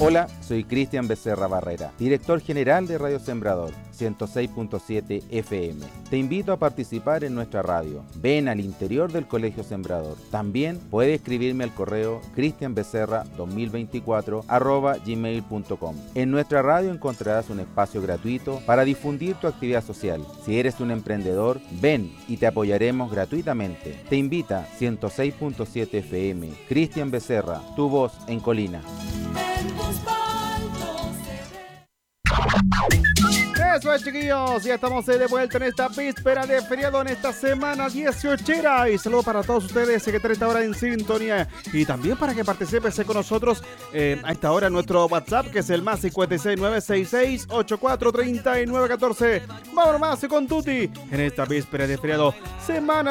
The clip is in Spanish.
Hola, soy Cristian Becerra Barrera, director general de Radio Sembrador 106.7 FM. Te invito a participar en nuestra radio. Ven al interior del Colegio Sembrador. También puedes escribirme al correo cristianbecerra2024@gmail.com. En nuestra radio encontrarás un espacio gratuito para difundir tu actividad social. Si eres un emprendedor, ven y te apoyaremos gratuitamente. Te invita 106.7 FM. Cristian Becerra, tu voz en Colina. Eso es, chiquillos, ya estamos de vuelta en esta víspera de feriado, en esta semana 18. Y saludo para todos ustedes que están a esta hora en sintonía, y también para que participes con nosotros a esta hora en nuestro WhatsApp, que es el más 56966843914. Vámonos más con Tuti en esta víspera de feriado, semana